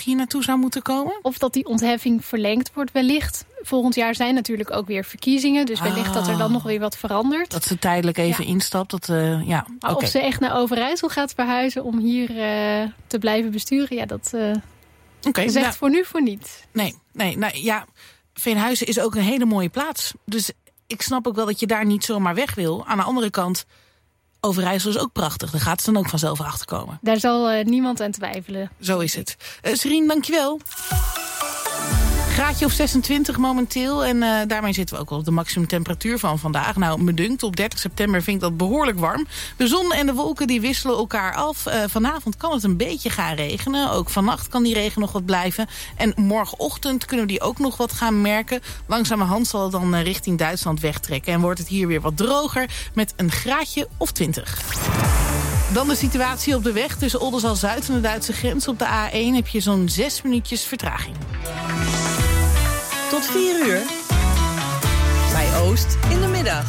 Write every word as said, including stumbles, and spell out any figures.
hier naartoe zou moeten komen? Of dat die ontheffing verlengd wordt wellicht. Volgend jaar zijn natuurlijk ook weer verkiezingen. Dus wellicht oh. dat er dan nog weer wat verandert. Dat ze tijdelijk even ja. instapt. Dat, uh, ja. Maar okay. Of ze echt naar Overijssel gaat verhuizen om hier uh, te blijven besturen. Ja, dat uh, okay, zegt nou, voor nu voor niet. Nee, nee, nou ja, Veenhuizen is ook een hele mooie plaats. Dus ik snap ook wel dat je daar niet zomaar weg wil. Aan de andere kant, Overijssel is ook prachtig. Daar gaat ze dan ook vanzelf achterkomen. Daar zal uh, niemand aan twijfelen. Zo is het. Uh, Serien, dankjewel. Graadje of zesentwintig momenteel. En uh, daarmee zitten we ook al op de maximumtemperatuur van vandaag. Nou, me dunkt, op dertig september vind ik dat behoorlijk warm. De zon en de wolken die wisselen elkaar af. Uh, vanavond kan het een beetje gaan regenen. Ook vannacht kan die regen nog wat blijven. En morgenochtend kunnen we die ook nog wat gaan merken. Langzamerhand zal het dan uh, richting Duitsland wegtrekken. En wordt het hier weer wat droger met een graadje of twintig. Dan de situatie op de weg tussen Oldenzaal-Zuid en de Duitse grens. Op de A één heb je zo'n zes minuutjes vertraging. Tot vier uur. Bij Oost in de middag.